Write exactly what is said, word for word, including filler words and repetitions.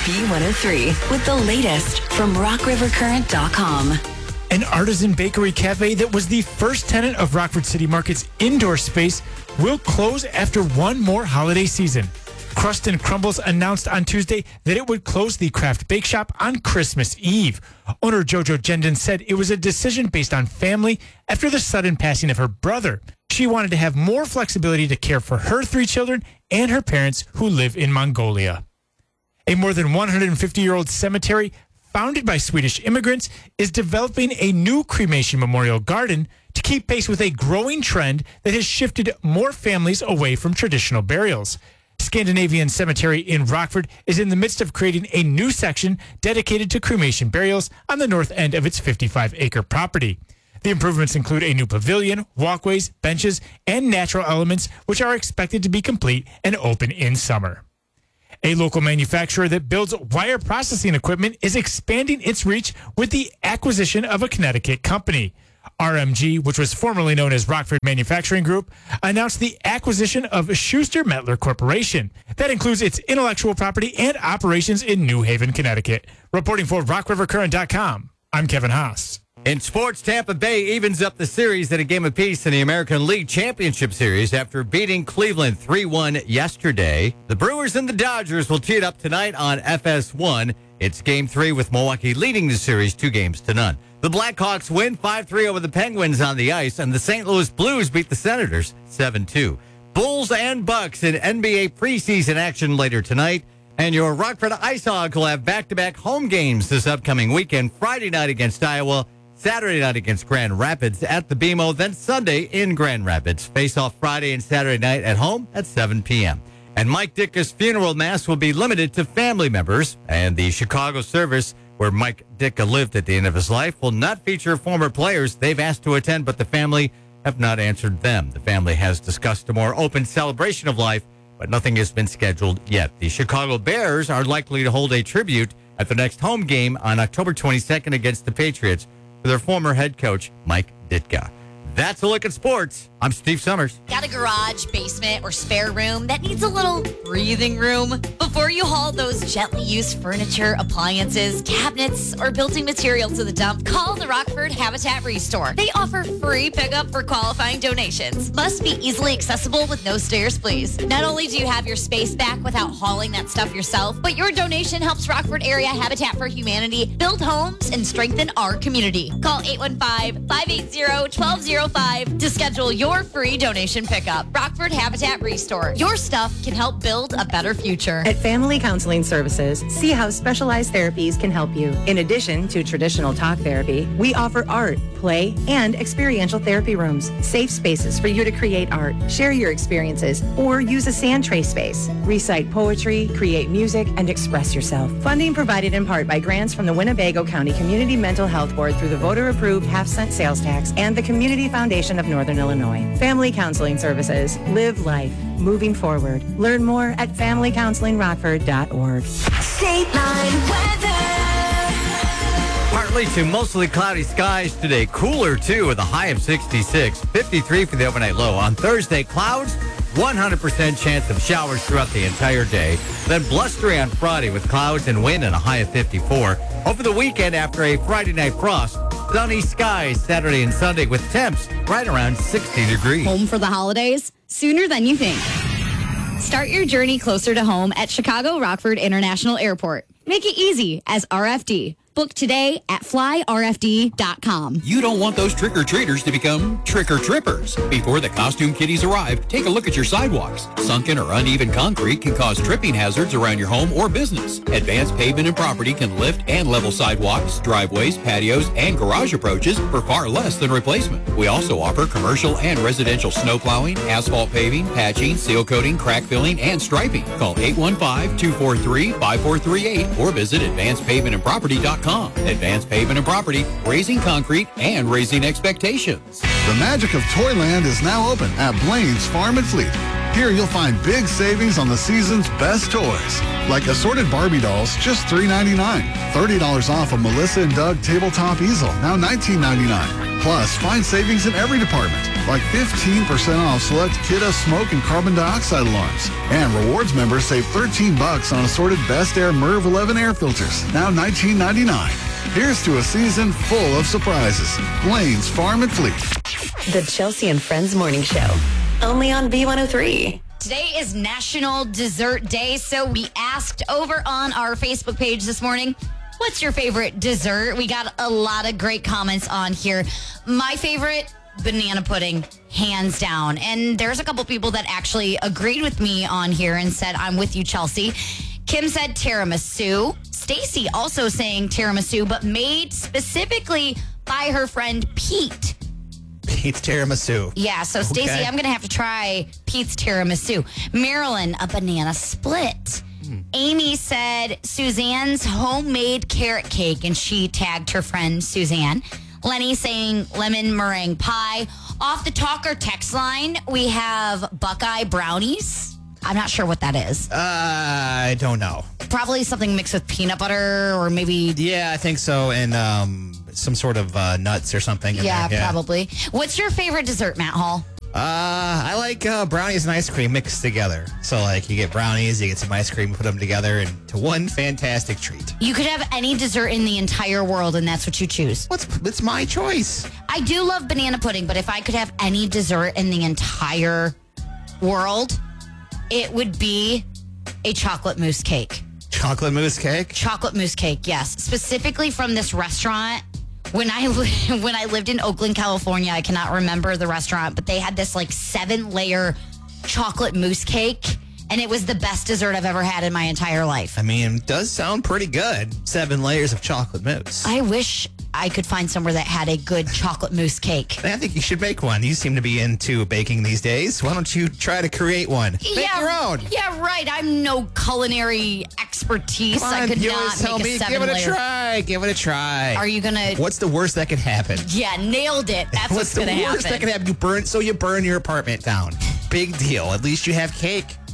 B one oh three with the latest from rock river current dot com. An artisan bakery cafe that was the first tenant of Rockford City Market's indoor space will close after one more holiday season. Crust and Crumbles announced on Tuesday that it would close the craft bake shop on Christmas Eve. Owner Jojo Jendon said it was a decision based on family after the sudden passing of her brother. She wanted to have more flexibility to care for her three children and her parents who live in Mongolia. A more than one hundred fifty-year-old cemetery founded by Swedish immigrants is developing a new cremation memorial garden to keep pace with a growing trend that has shifted more families away from traditional burials. Scandinavian Cemetery in Rockford is in the midst of creating a new section dedicated to cremation burials on the north end of its fifty-five acre property. The improvements include a new pavilion, walkways, benches, and natural elements, which are expected to be complete and open in summer. A local manufacturer that builds wire processing equipment is expanding its reach with the acquisition of a Connecticut company. R M G, which was formerly known as Rockford Manufacturing Group, announced the acquisition of Schuster Mettler Corporation. That includes its intellectual property and operations in New Haven, Connecticut. Reporting for rock river current dot com, I'm Kevin Haas. In sports, Tampa Bay evens up the series at a game apiece in the American League Championship Series after beating Cleveland three one yesterday. The Brewers and the Dodgers will tee it up tonight on F S one. It's game three with Milwaukee leading the series two games to none. The Blackhawks win five three over the Penguins on the ice, and the Saint Louis Blues beat the Senators seven two. Bulls and Bucks in N B A preseason action later tonight. And your Rockford Ice Hogs will have back-to-back home games this upcoming weekend. Friday night against Iowa, Saturday night against Grand Rapids at the B M O, then Sunday in Grand Rapids. Face-off Friday and Saturday night at home at seven p.m. And Mike Ditka's funeral mass will be limited to family members, and the Chicago service where Mike Ditka lived at the end of his life will not feature former players. They've asked to attend, but the family have not answered them. The family has discussed a more open celebration of life, but nothing has been scheduled yet. The Chicago Bears are likely to hold a tribute at their next home game on October twenty-second against the Patriots for their former head coach, Mike Ditka. That's a look at sports. I'm Steve Summers. Got a garage, basement, or spare room that needs a little breathing room? Before you haul those gently used furniture, appliances, cabinets, or building material to the dump, call the Rockford Habitat Restore. They offer free pickup for qualifying donations. Must be easily accessible with no stairs, please. Not only do you have your space back without hauling that stuff yourself, but your donation helps Rockford Area Habitat for Humanity build homes and strengthen our community. Call eight one five, five eight zero, one two zero five to schedule your free donation pickup. Rockford Habitat Restore. Your stuff can help build a better future. At Family Counseling Services, see how specialized therapies can help you. In addition to traditional talk therapy, we offer art, play, and experiential therapy rooms. Safe spaces for you to create art, share your experiences, or use a sand tray space. Recite poetry, create music, and express yourself. Funding provided in part by grants from the Winnebago County Community Mental Health Board through the voter-approved half-cent sales tax and the Community Foundation of Northern Illinois. Family Counseling Services. Live life. Moving forward. Learn more at family counseling rockford dot org. State Line weather. Partly to mostly cloudy skies today. Cooler, too, with a high of sixty-six. fifty-three for the overnight low. On Thursday, clouds, one hundred percent chance of showers throughout the entire day. Then blustery on Friday with clouds and wind and a high of fifty-four. Over the weekend, after a Friday night frost, sunny skies Saturday and Sunday with temps right around sixty degrees. Home for the holidays? Sooner than you think. Start your journey closer to home at Chicago Rockford International Airport. Make it easy as R F D. Book today at fly r f d dot com. You don't want those trick-or-treaters to become trick-or-trippers. Before the costume kiddies arrive, take a look at your sidewalks. Sunken or uneven concrete can cause tripping hazards around your home or business. Advanced Pavement and Property can lift and level sidewalks, driveways, patios, and garage approaches for far less than replacement. We also offer commercial and residential snow plowing, asphalt paving, patching, seal coating, crack filling, and striping. Call eight one five, two four three, five four three eight or visit advanced pavement and property dot com. Advanced Pavement and Property, raising concrete and raising expectations. The magic of Toyland is now open at Blaine's Farm and Fleet. Here you'll find big savings on the season's best toys, like assorted Barbie dolls, just three ninety-nine. thirty dollars off a Melissa and Doug tabletop easel, now nineteen ninety-nine. Plus, find savings in every department. like fifteen percent off select Kidde smoke and carbon dioxide alarms. And rewards members save thirteen bucks on assorted Best Air MERV eleven air filters, now nineteen ninety-nine. Here's to a season full of surprises. Blaine's Farm and Fleet. The Chelsea and Friends Morning Show. Only on B one oh three. Today is National Dessert Day, so we asked over on our Facebook page this morning, what's your favorite dessert? We got a lot of great comments on here. My favorite, banana pudding, hands down. And there's a couple people that actually agreed with me on here and said, I'm with you, Chelsea. Kim said tiramisu. Stacy also saying tiramisu, but made specifically by her friend Pete. Pete's tiramisu. Yeah, so Stacy, Okay. I'm going to have to try Pete's tiramisu. Marilyn, a banana split. Hmm. Amy said Suzanne's homemade carrot cake, and she tagged her friend Suzanne. Lenny saying lemon meringue pie. Off the talker text line, we have Buckeye brownies. I'm not sure what that is. Uh, I don't know. Probably something mixed with peanut butter or maybe... Yeah, I think so. And um, some sort of uh, nuts or something. in Yeah, there. probably. What's your favorite dessert, Matt Hall? Uh, I like uh, brownies and ice cream mixed together. So, like, you get brownies, you get some ice cream, put them together into one fantastic treat. You could have any dessert in the entire world, and that's what you choose. What's it's my choice? I do love banana pudding, but if I could have any dessert in the entire world, it would be a chocolate mousse cake. Chocolate mousse cake? Chocolate mousse cake, yes. Specifically from this restaurant. When I li- when I lived in Oakland, California, I cannot remember the restaurant, but they had this like seven layer chocolate mousse cake, and it was the best dessert I've ever had in my entire life. I mean, it does sound pretty good. Seven layers of chocolate mousse. I wish I could find somewhere that had a good chocolate mousse cake. I think you should make one. You seem to be into baking these days. Why don't you try to create one? Make yeah, your own. Yeah, right. I'm no culinary expertise. Come on, I could you not always tell make me, a seven give it a layer. try. Give it a try. Are you gonna? What's the worst that could happen? Yeah, nailed it. That's what's, What's the gonna worst happen. that could happen? You burn, so you burn your apartment down. Big deal. At least you have cake.